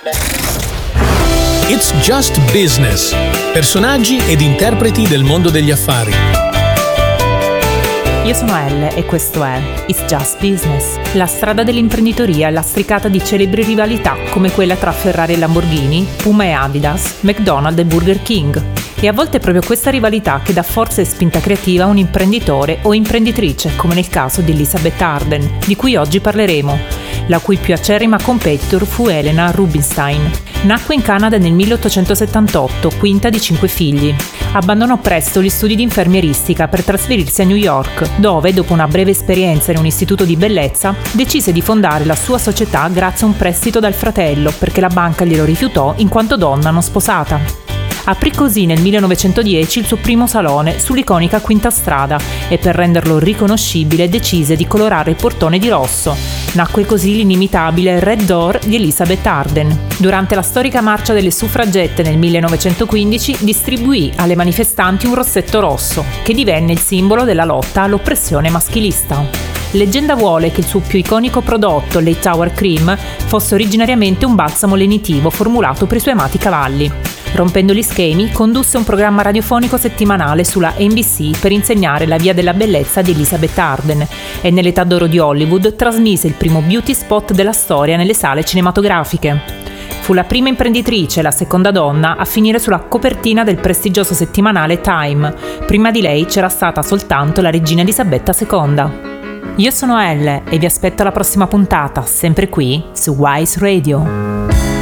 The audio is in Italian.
It's Just Business. Personaggi ed interpreti del mondo degli affari. Io sono Elle e questo è It's Just Business. La strada dell'imprenditoria è lastricata di celebri rivalità come quella tra Ferrari e Lamborghini, Puma e Adidas, McDonald's e Burger King. E a volte è proprio questa rivalità che dà forza e spinta creativa a un imprenditore o imprenditrice, come nel caso di Elizabeth Arden, di cui oggi parleremo, la cui più acerrima competitor fu Helena Rubinstein. Nacque in Canada nel 1878, quinta di 5 figli. Abbandonò presto gli studi di infermieristica per trasferirsi a New York, dove, dopo una breve esperienza in un istituto di bellezza, decise di fondare la sua società grazie a un prestito dal fratello, perché la banca glielo rifiutò in quanto donna non sposata. Aprì così nel 1910 il suo primo salone sull'iconica Quinta Strada e per renderlo riconoscibile decise di colorare il portone di rosso. Nacque così l'inimitabile Red Door di Elizabeth Arden. Durante la storica marcia delle suffragette nel 1915 distribuì alle manifestanti un rossetto rosso, che divenne il simbolo della lotta all'oppressione maschilista. Leggenda vuole che il suo più iconico prodotto, Late Hour Cream, fosse originariamente un balsamo lenitivo formulato per i suoi amati cavalli. Rompendo gli schemi, condusse un programma radiofonico settimanale sulla NBC per insegnare la via della bellezza di Elizabeth Arden e nell'età d'oro di Hollywood trasmise il primo beauty spot della storia nelle sale cinematografiche. Fu la prima imprenditrice e la seconda donna a finire sulla copertina del prestigioso settimanale Time. Prima di lei c'era stata soltanto la regina Elisabetta II. Io sono Elle e vi aspetto alla prossima puntata, sempre qui su Wise Radio.